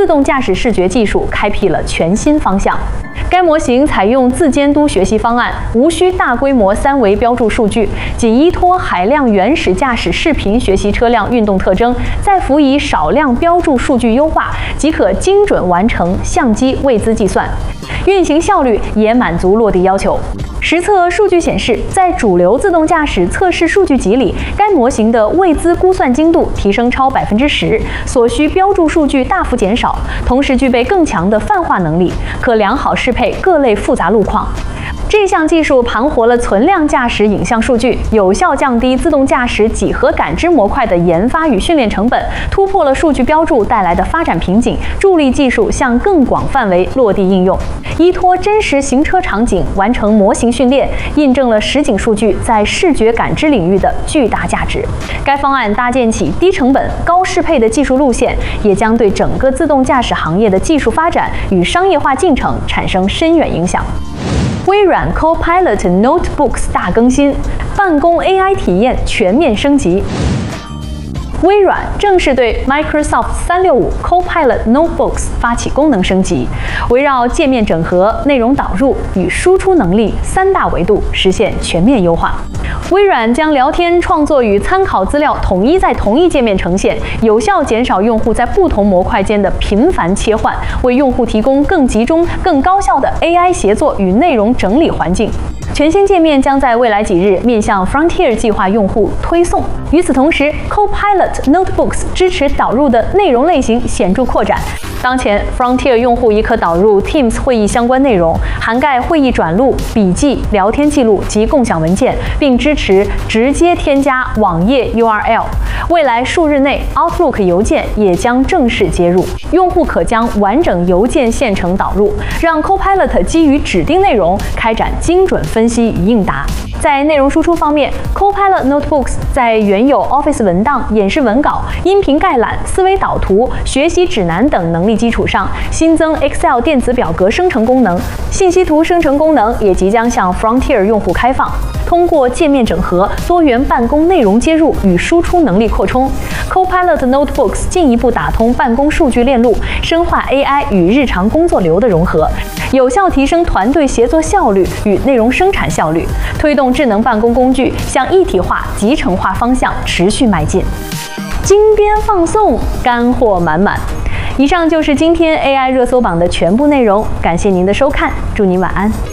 自动驾驶视觉技术开辟了全新方向。该模型采用自监督学习方案，无需大规模3维标注数据，仅依托海量原始驾驶视频学习车辆运动特征，再辅以少量标注数据优化，即可精准完成相机位姿计算，运行效率也满足落地要求。实测数据显示，在主流自动驾驶测试数据集里，该模型的位姿估算精度提升超10%，所需标注数据大幅减少，同时具备更强的泛化能力，可良好适配各类复杂路况。这项技术盘活了存量驾驶影像数据，有效降低自动驾驶几何感知模块的研发与训练成本，突破了数据标注带来的发展瓶颈，助力技术向更广范围落地应用。依托真实行车场景完成模型训练，印证了实景数据在视觉感知领域的巨大价值。该方案搭建起低成本、高适配的技术路线，也将对整个自动驾驶行业的技术发展与商业化进程产生深远影响。微软 Copilot Notebooks 大更新，办公 AI 体验全面升级。微软正式对 Microsoft 365 Copilot Notebooks 发起功能升级，围绕界面整合、内容导入与输出能力3大维度实现全面优化。微软将聊天、创作与参考资料统一在同一界面呈现，有效减少用户在不同模块间的频繁切换，为用户提供更集中、更高效的 AI 协作与内容整理环境。全新界面将在未来几日面向 Frontier 计划用户推送。与此同时 ，Copilot Notebooks 支持导入的内容类型显著扩展。当前 ，Frontier 用户已可导入 Teams 会议相关内容，涵盖会议转录、笔记、聊天记录及共享文件，并支持直接添加网页 URL。未来数日内 ，Outlook 邮件也将正式接入，用户可将完整邮件线程导入，让 Copilot 基于指定内容开展精准分析与应答。在内容输出方面 ，Copilot Notebooks 在原有 Office 文档、演示文稿、音频概览、思维导图、学习指南等能力基础上，新增 Excel 电子表格生成功能，信息图生成功能也即将向 Frontier 用户开放。通过界面整合、多元办公内容接入与输出能力扩充 ，Copilot Notebooks 进一步打通办公数据链路，深化 AI 与日常工作流的融合，有效提升团队协作效率与内容生产效率，推动智能办公工具向一体化、集成化方向持续迈进。精编放送，干货满满。以上就是今天 AI 热搜榜的全部内容，感谢您的收看，祝您晚安。